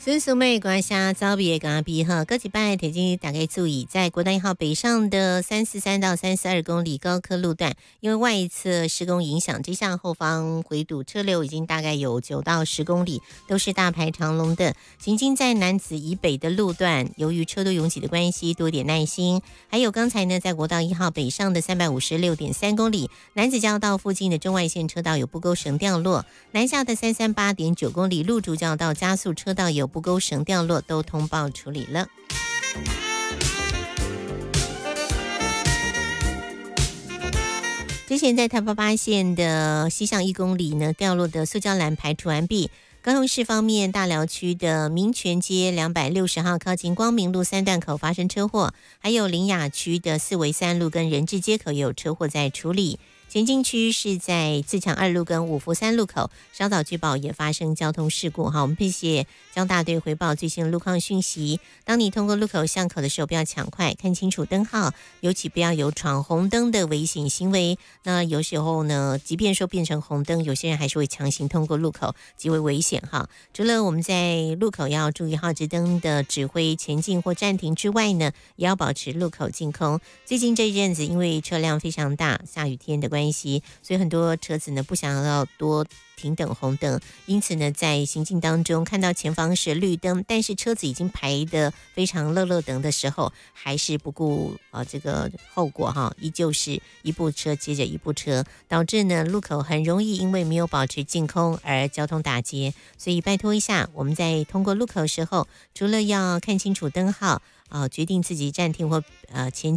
孙淑妹关下早别刚毕哈，各级拜提醒大家注意，在国道1号北上的343到342公里高科路段，因为外侧施工影响，这下后方回堵车流已经大概有9到10公里，都是大排长龙的。行经在楠梓以北的路段，由于车多拥挤的关系，多点耐心。还有刚才呢，在国道1号北上的356.3公里，楠梓交道附近的中外线车道有不勾绳掉落，南下的338.9公里路竹交道加速车道有不勾绳掉落，都通报处理了。之前在台八线的西向1公里呢，掉落的塑胶篮排除完毕。高雄市方面，大寮区的民权街260号靠近光明路3段口发生车祸，还有苓雅区的4维3路跟仁智街口也有车祸在处理。前进区是在自强2路跟五福3路口，稍早聚宝也发生交通事故。好，我们谢谢江大队回报最新的路况讯息。当你通过路口巷口的时候，不要抢快，看清楚灯号，尤其不要有闯红灯的危险行为。那有时候呢，即便说变成红灯，有些人还是会强行通过路口，极为危险哈。除了我们在路口要注意号志灯的指挥前进或暂停之外呢，也要保持路口净空。最近这一阵子，因为车辆非常大，下雨天的关系，所以很多车子呢不想要多停等红灯，因此呢在行进当中看到前方是绿灯，但是车子已经排得非常乐等的时候，还是不顾这个后果哈，依旧是一部车接着一部车，导致呢路口很容易因为没有保持净空而交通打结。所以拜托一下，我们在通过路口的时候，除了要看清楚灯号决定自己暂停或前进